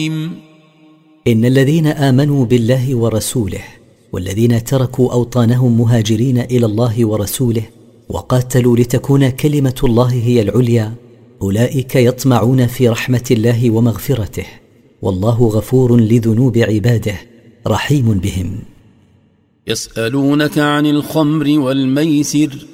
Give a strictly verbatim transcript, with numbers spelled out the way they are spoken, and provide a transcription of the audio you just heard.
إن الذين آمنوا بالله ورسوله والذين تركوا أوطانهم مهاجرين إلى الله ورسوله وقاتلوا لتكون كلمة الله هي العليا أولئك يطمعون في رحمة الله ومغفرته، والله غفور لذنوب عباده رحيم بهم. يسألونك عن الخمر والميسر